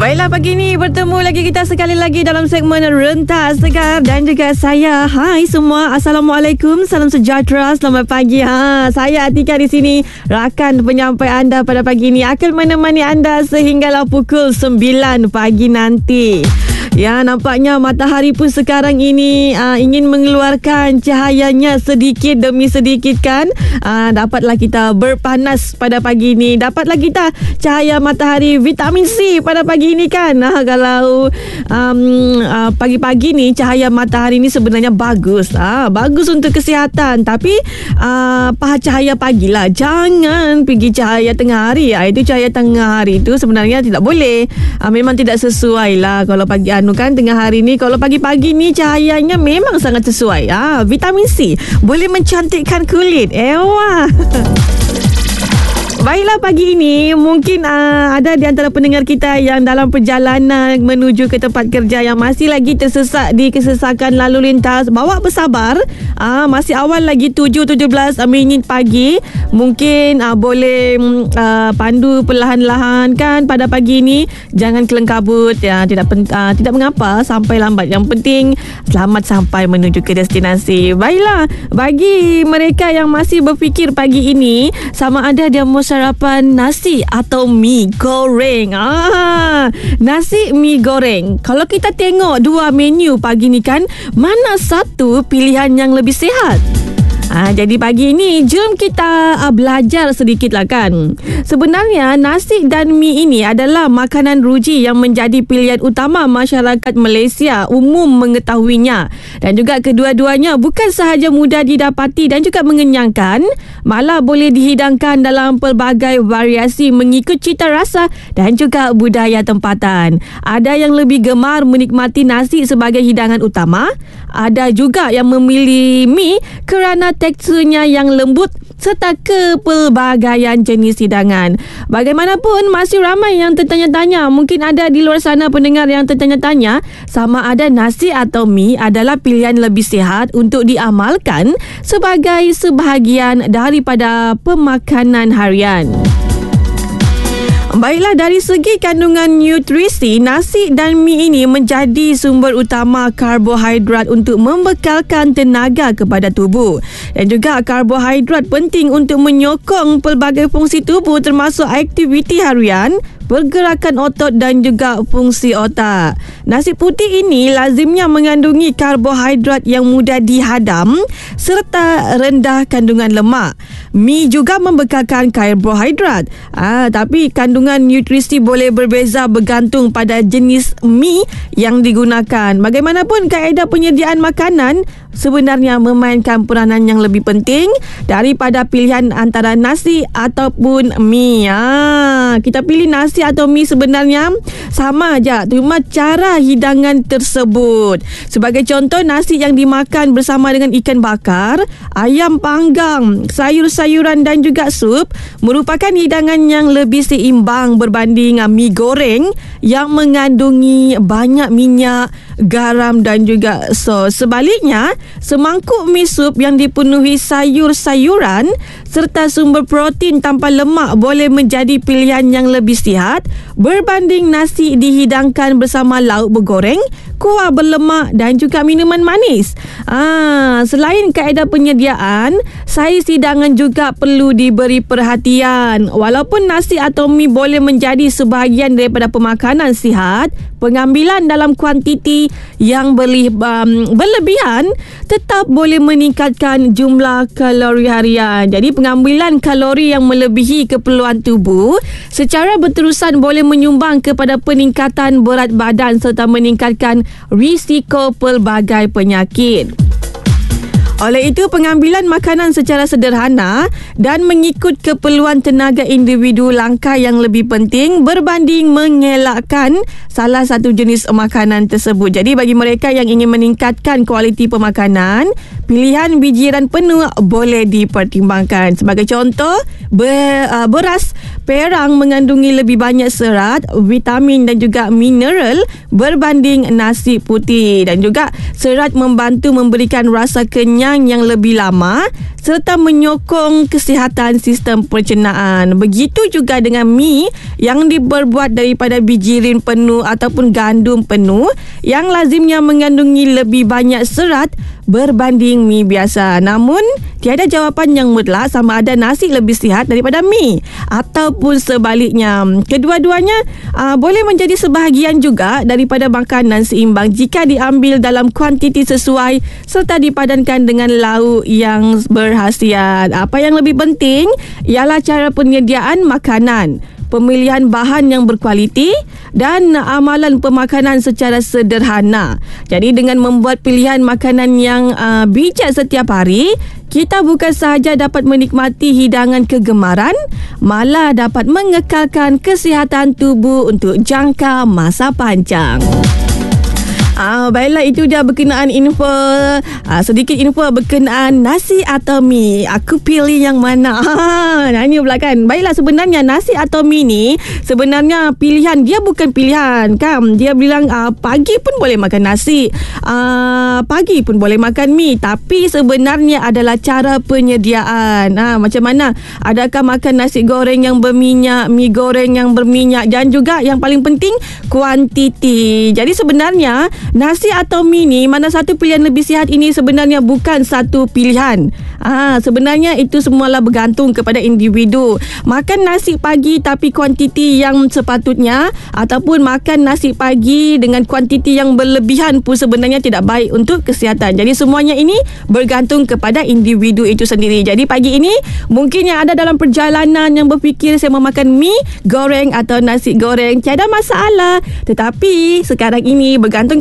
Baiklah, pagi ni bertemu lagi kita sekali lagi dalam segmen Rentas Segar dan juga saya. Hai semua, Assalamualaikum, salam sejahtera, selamat pagi. Saya Atika di sini, rakan penyampai anda pada pagi ni akan menemani anda sehinggalah pukul 9 pagi nanti. Ya, nampaknya matahari pun sekarang ini ingin mengeluarkan cahayanya sedikit demi sedikit kan. Dapatlah kita berpanas pada pagi ini. Dapatlah kita cahaya matahari vitamin C pada pagi ini kan. Kalau pagi-pagi ni cahaya matahari ni sebenarnya bagus. Bagus untuk kesihatan. Tapi cahaya pagi lah. Jangan pergi cahaya tengah hari. Itu cahaya tengah hari itu sebenarnya tidak boleh. Memang tidak sesuai lah kalau pagi kan tengah hari ni. Kalau pagi-pagi ni cahayanya memang sangat sesuai. Vitamin C boleh mencantikkan kulit. Wah. Baiklah, pagi ini mungkin ada di antara pendengar kita yang dalam perjalanan menuju ke tempat kerja yang masih lagi tersesat di kesesakan lalu lintas. Bawa bersabar. Masih awal lagi 7.17 minit pagi. Mungkin boleh pandu perlahan-lahan kan pada pagi ini. Jangan kelengkabut. Tidak mengapa sampai lambat. Yang penting selamat sampai menuju ke destinasi. Baiklah, bagi mereka yang masih berfikir pagi ini sama ada dia mau sarapan nasi atau mi goreng. Nasi, mi goreng. Kalau kita tengok dua menu pagi ni kan, mana satu pilihan yang lebih sihat? Jadi pagi ini jom kita belajar sedikit lah kan. Sebenarnya nasi dan mi ini adalah makanan ruji yang menjadi pilihan utama masyarakat Malaysia umum mengetahuinya. Dan juga kedua-duanya bukan sahaja mudah didapati dan juga mengenyangkan, malah boleh dihidangkan dalam pelbagai variasi mengikut cita rasa dan juga budaya tempatan. Ada yang lebih gemar menikmati nasi sebagai hidangan utama. Ada juga yang memilih mi kerana teksturnya yang lembut serta kepelbagaian jenis hidangan. Bagaimanapun masih ramai yang tertanya-tanya. Mungkin ada di luar sana pendengar yang tertanya-tanya sama ada nasi atau mi adalah pilihan lebih sihat untuk diamalkan sebagai sebahagian daripada pemakanan harian. Baiklah, dari segi kandungan nutrisi, nasi dan mi ini menjadi sumber utama karbohidrat untuk membekalkan tenaga kepada tubuh. Dan juga karbohidrat penting untuk menyokong pelbagai fungsi tubuh termasuk aktiviti harian, pergerakan otot dan juga fungsi otak. Nasi putih ini lazimnya mengandungi karbohidrat yang mudah dihadam serta rendah kandungan lemak. Mi juga membekalkan karbohidrat. Tapi kandungan nutrisi boleh berbeza bergantung pada jenis mi yang digunakan. Bagaimanapun kaedah penyediaan makanan sebenarnya memainkan peranan yang lebih penting daripada pilihan antara nasi ataupun mi. Kita pilih nasi atau mi sebenarnya sama aja, cuma cara hidangan tersebut. Sebagai contoh, nasi yang dimakan bersama dengan ikan bakar, ayam panggang, sayur-sayuran dan juga sup merupakan hidangan yang lebih seimbang berbanding mi goreng yang mengandungi banyak minyak, garam dan juga sos. Sebaliknya, semangkuk mi sup yang dipenuhi sayur-sayuran serta sumber protein tanpa lemak boleh menjadi pilihan yang lebih sihat berbanding nasi dihidangkan bersama lauk bergoreng, kuah berlemak dan juga minuman manis. Selain kaedah penyediaan, saiz hidangan juga perlu diberi perhatian. Walaupun nasi atau mi boleh menjadi sebahagian daripada pemakanan sihat, pengambilan dalam kuantiti yang berlebihan tetap boleh meningkatkan jumlah kalori harian. Jadi pengambilan kalori yang melebihi keperluan tubuh secara berterusan boleh menyumbang kepada peningkatan berat badan serta meningkatkan risiko pelbagai penyakit. Oleh itu, pengambilan makanan secara sederhana dan mengikut keperluan tenaga individu langkah yang lebih penting berbanding mengelakkan salah satu jenis makanan tersebut. Jadi bagi mereka yang ingin meningkatkan kualiti pemakanan, pilihan bijiran penuh boleh dipertimbangkan. Sebagai contoh, beras perang mengandungi lebih banyak serat, vitamin dan juga mineral berbanding nasi putih. Dan juga serat membantu memberikan rasa kenyang kenyang yang lebih lama serta menyokong kesihatan sistem pencernaan. Begitu juga dengan mi yang diperbuat daripada bijirin penuh ataupun gandum penuh yang lazimnya mengandungi lebih banyak serat berbanding mi biasa. Namun, tiada jawapan yang mutlak sama ada nasi lebih sihat daripada mi ataupun sebaliknya. Kedua-duanya boleh menjadi sebahagian juga daripada makanan seimbang jika diambil dalam kuantiti sesuai serta dipadankan dengan lauk yang berkhasiat. Apa yang lebih penting ialah cara penyediaan makanan, pemilihan bahan yang berkualiti dan amalan pemakanan secara sederhana. Jadi dengan membuat pilihan makanan yang bijak setiap hari, kita bukan sahaja dapat menikmati hidangan kegemaran, malah dapat mengekalkan kesihatan tubuh untuk jangka masa panjang. Baiklah, itu dia berkenaan info, sedikit info berkenaan nasi atau mi. Aku pilih yang mana? Nanya pula kan. Baiklah, sebenarnya nasi atau mi ni sebenarnya pilihan, dia bukan pilihan kan. Dia bilang pagi pun boleh makan nasi, pagi pun boleh makan mi. Tapi sebenarnya adalah cara penyediaan. Macam mana? Adakah makan nasi goreng yang berminyak, mi goreng yang berminyak, dan juga yang paling penting kuantiti. Jadi sebenarnya nasi atau mi ni, mana satu pilihan lebih sihat ini sebenarnya bukan satu pilihan. Sebenarnya itu semualah bergantung kepada individu. Makan nasi pagi tapi kuantiti yang sepatutnya, ataupun makan nasi pagi dengan kuantiti yang berlebihan pun sebenarnya tidak baik untuk kesihatan. Jadi semuanya ini bergantung kepada individu itu sendiri. Jadi pagi ini mungkin yang ada dalam perjalanan yang berfikir saya mau makan mi goreng atau nasi goreng, tiada masalah. Tetapi sekarang ini bergantung